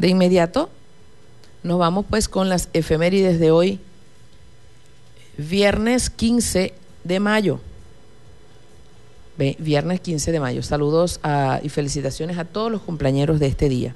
De inmediato nos vamos pues con las efemérides de hoy, viernes 15 de mayo. Viernes 15 de mayo. Saludos y felicitaciones a todos los cumpleañeros de este día.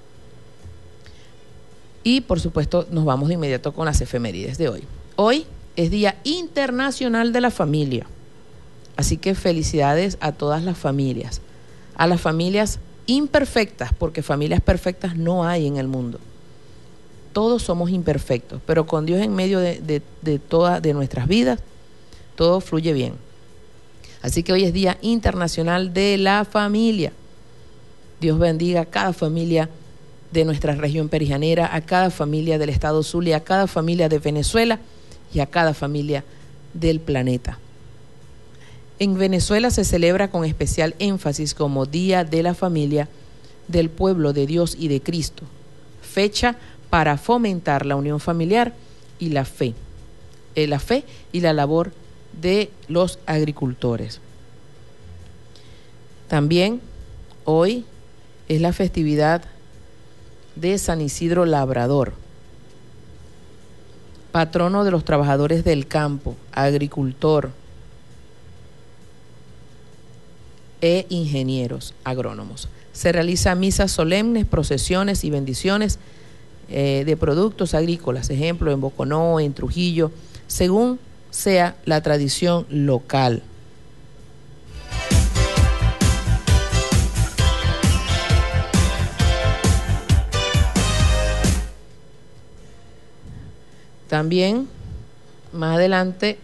Y por supuesto nos vamos de inmediato con las efemérides de hoy. Hoy es Día Internacional de la Familia. Así que felicidades a todas las familias. A las familias imperfectas, porque familias perfectas no hay en el mundo. Todos somos imperfectos, pero con Dios en medio de todas nuestras vidas, todo fluye bien. Así que hoy es Día Internacional de la Familia. Dios bendiga a cada familia de nuestra región perijanera, a cada familia del estado Zulia, a cada familia de Venezuela y a cada familia del planeta. En Venezuela se celebra con especial énfasis como Día de la Familia del Pueblo de Dios y de Cristo, fecha para fomentar la unión familiar y la fe y la labor de los agricultores. También hoy es la festividad de San Isidro Labrador, patrono de los trabajadores del campo, agricultor e ingenieros agrónomos. Se realizan misas solemnes, procesiones y bendiciones de productos agrícolas, ejemplo en Boconó, en Trujillo, según sea la tradición local. También más adelante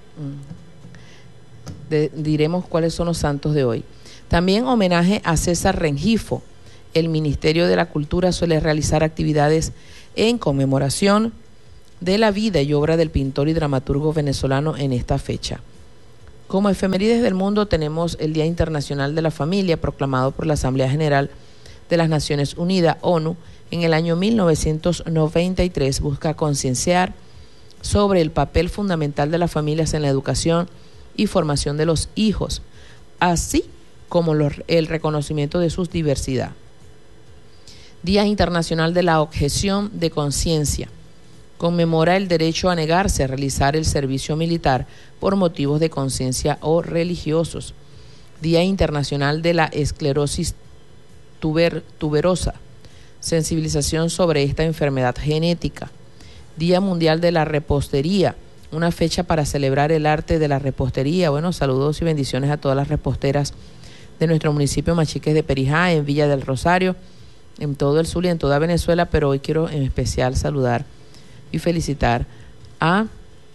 diremos cuáles son los santos de hoy. También homenaje a César Rengifo. El Ministerio de la Cultura suele realizar actividades en conmemoración de la vida y obra del pintor y dramaturgo venezolano en esta fecha. Como efemérides del mundo tenemos el Día Internacional de la Familia, proclamado por la Asamblea General de las Naciones Unidas, ONU, en el año 1993. Busca concienciar sobre el papel fundamental de las familias en la educación y formación de los hijos, así como el reconocimiento de su diversidad. Día Internacional de la Objeción de Conciencia. Conmemora el derecho a negarse a realizar el servicio militar por motivos de conciencia o religiosos. Día Internacional de la Esclerosis Tuberosa. Sensibilización sobre esta enfermedad genética. Día Mundial de la Repostería. Una fecha para celebrar el arte de la repostería. Bueno, saludos y bendiciones a todas las reposteras de nuestro municipio Machiques de Perijá, en Villa del Rosario, en todo el Zulia, en toda Venezuela, pero hoy quiero en especial saludar y felicitar a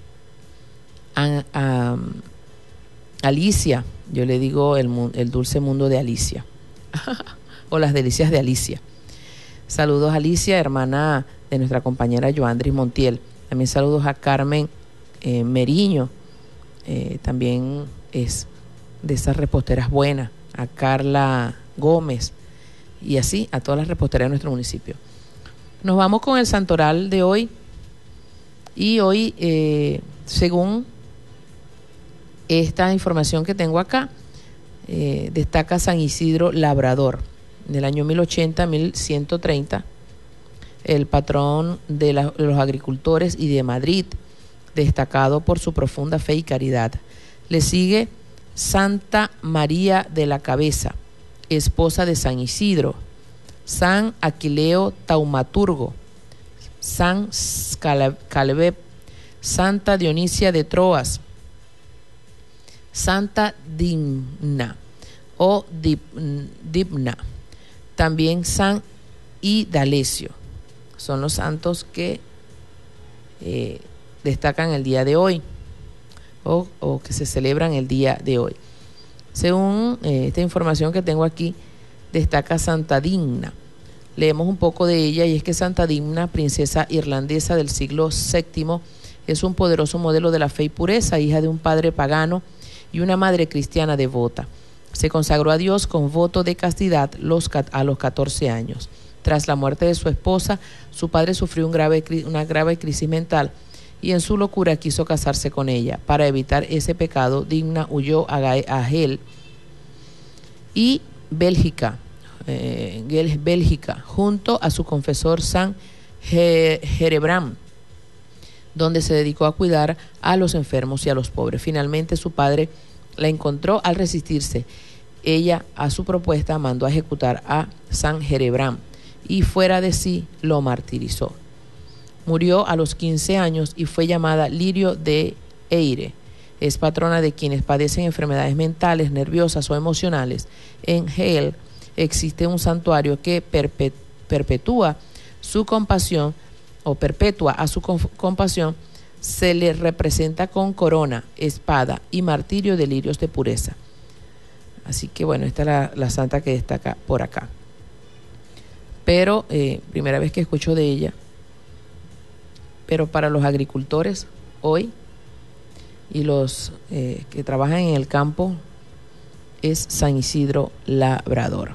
Alicia. Yo le digo el dulce mundo de Alicia o las delicias de Alicia. Saludos a Alicia, hermana de nuestra compañera Joandris Montiel. También saludos a Carmen Meriño, también es de esas reposteras buenas, a Carla Gómez y así a todas las reposteras de nuestro municipio. Nos vamos con el santoral de hoy. Y hoy, según esta información que tengo acá, destaca San Isidro Labrador, del año 1080-1130, el patrón de los agricultores y de Madrid, destacado por su profunda fe y caridad. Le sigue Santa María de la Cabeza, esposa de San Isidro, San Aquileo Taumaturgo, San Caleb, Santa Dionisia de Troas, Santa Dimna o Dimna, también San Idalesio. Son los santos que destacan el día de hoy o que se celebran el día de hoy. Según esta información que tengo aquí, destaca Santa Dimna. Leemos un poco de ella y es que Santa Dimna, princesa irlandesa del siglo VII, es un poderoso modelo de la fe y pureza, hija de un padre pagano y una madre cristiana devota. Se consagró a Dios con voto de castidad a los 14 años. Tras la muerte de su esposa, su padre sufrió una grave crisis mental y en su locura quiso casarse con ella. Para evitar ese pecado, Dimna huyó a Gel y Bélgica, Bélgica, junto a su confesor San Herebrand, donde se dedicó a cuidar a los enfermos y a los pobres. Finalmente su padre la encontró al resistirse. Ella, a su propuesta, mandó a ejecutar a San Herebrand y fuera de sí lo martirizó. Murió a los 15 años y fue llamada Lirio de Eire. Es patrona de quienes padecen enfermedades mentales, nerviosas o emocionales. En Halle existe un santuario que perpetúa su compasión o perpetua a su compasión. Se le representa con corona, espada y martirio de lirios de pureza. Así que bueno, esta es la santa que destaca por acá. Pero primera vez que escucho de ella. Pero para los agricultores hoy y los que trabajan en el campo es San Isidro Labrador.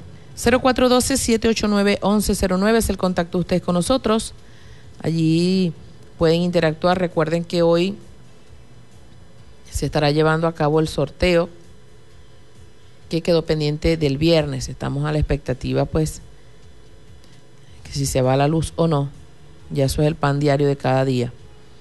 0412-789-1109 es el contacto de ustedes con nosotros. Allí pueden interactuar. Recuerden que hoy se estará llevando a cabo el sorteo que quedó pendiente del viernes. Estamos a la expectativa, pues, que si se va a la luz o no. Ya eso es el pan diario de cada día.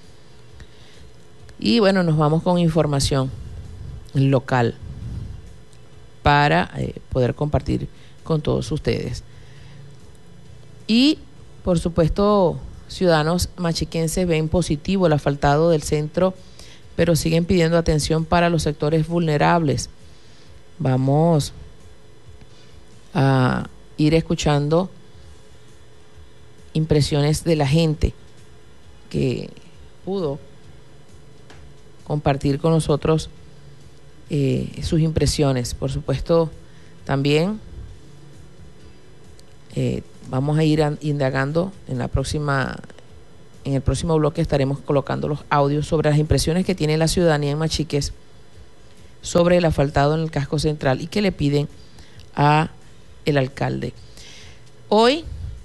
Y bueno, nos vamos con información local para poder compartir con todos ustedes. Y, por supuesto, ciudadanos machiquenses ven positivo el asfaltado del centro, pero siguen pidiendo atención para los sectores vulnerables. Vamos a ir escuchando impresiones de la gente que pudo compartir con nosotros sus impresiones. Por supuesto, también vamos a ir indagando en el próximo bloque. Estaremos colocando los audios sobre las impresiones que tiene la ciudadanía en Machiques sobre el asfaltado en el casco central y que le piden a el alcalde. Hoy,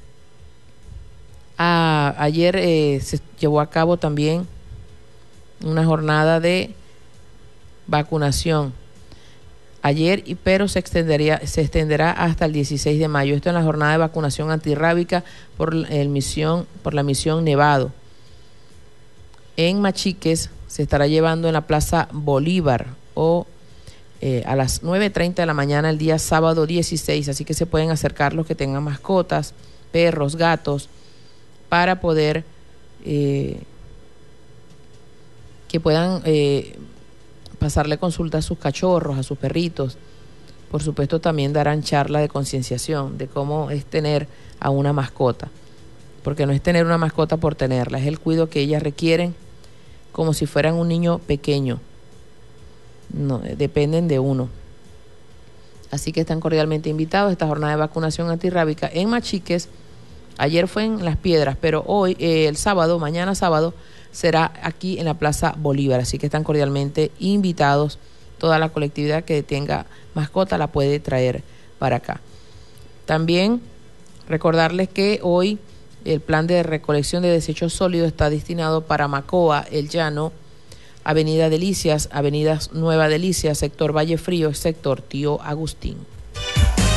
ayer se llevó a cabo también una jornada de vacunación. Ayer, pero se extenderá hasta el 16 de mayo. Esto es la jornada de vacunación antirrábica por la misión Nevado. En Machiques se estará llevando en la Plaza Bolívar a las 9:30 de la mañana el día sábado 16. Así que se pueden acercar los que tengan mascotas, perros, gatos, para poder que puedan pasarle consulta a sus cachorros, a sus perritos. Por supuesto, también darán charla de concienciación de cómo es tener a una mascota, porque no es tener una mascota por tenerla, es el cuidado que ellas requieren como si fueran un niño pequeño. No, dependen de uno. Así que están cordialmente invitados a esta jornada de vacunación antirrábica en Machiques. Ayer fue en Las Piedras, pero hoy, mañana sábado, será aquí en la Plaza Bolívar. Así que están cordialmente invitados. Toda la colectividad que tenga mascota la puede traer para acá. También recordarles que hoy el plan de recolección de desechos sólidos está destinado para Macoa, El Llano, Avenida Delicias, Avenida Nueva Delicias, sector Valle Frío, sector Tío Agustín.